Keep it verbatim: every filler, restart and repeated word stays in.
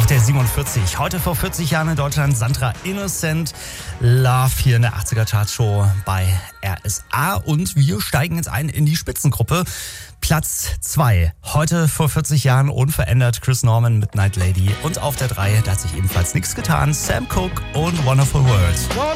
der siebenundvierzig. Heute vor vierzig Jahren in Deutschland Sandra Innocent. Love hier in der achtziger-Chartshow bei R S A. Und wir steigen jetzt ein in die Spitzengruppe. Platz zwei. Heute vor vierzig Jahren unverändert Chris Norman, Midnight Lady. Und auf der drei, da hat sich ebenfalls nichts getan, Sam Cooke und Wonderful World.